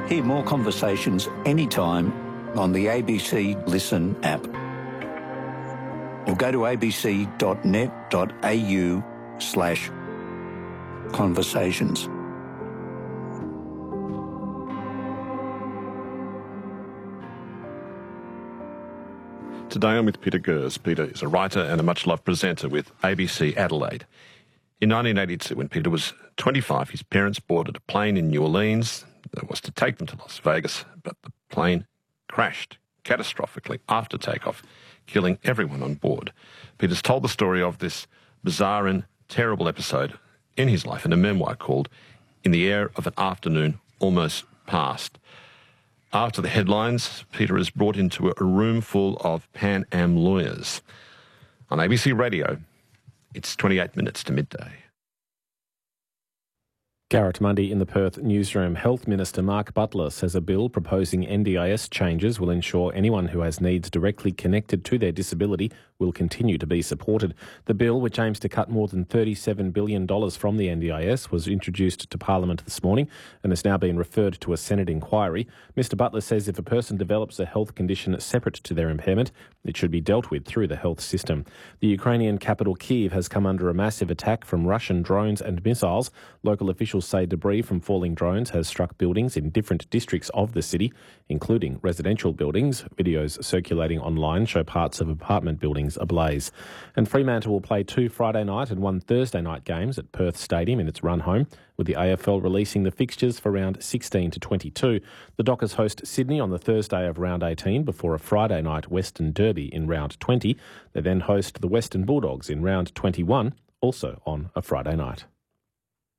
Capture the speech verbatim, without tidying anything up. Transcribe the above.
Hear more conversations anytime on the A B C Listen app. Or go to abc.net.au slash conversations. Today I'm with Peter Gers. Peter is a writer and a much-loved presenter with A B C Adelaide. In nineteen eighty-two, when Peter was twenty-five, his parents boarded a plane in New Orleans that was to take them to Las Vegas, but the plane crashed catastrophically after takeoff, killing everyone on board. Peter's told the story of this bizarre and terrible episode in his life in a memoir called In the Air of an Afternoon Almost Past. After the headlines, Peter is brought into a room full of Pan Am lawyers. On A B C Radio, it's twenty-eight minutes to midday. Garrett Mundy in the Perth newsroom. Health Minister Mark Butler says a bill proposing N D I S changes will ensure anyone who has needs directly connected to their disability will continue to be supported. The bill, which aims to cut more than thirty-seven billion dollars from the N D I S, was introduced to Parliament this morning and has now been referred to a Senate inquiry. Mister Butler says if a person develops a health condition separate to their impairment, it should be dealt with through the health system. The Ukrainian capital Kyiv has come under a massive attack from Russian drones and missiles. Local officials say debris from falling drones has struck buildings in different districts of the city, including residential buildings. Videos circulating online show parts of apartment buildings ablaze. And Fremantle will play two Friday night and one Thursday night games at Perth Stadium in its run home, with the A F L releasing the fixtures for round sixteen to twenty-two. The Dockers host Sydney on the Thursday of round eighteen before a Friday night Western Derby in round twenty. They then host the Western Bulldogs in round twenty-one, also on a Friday night.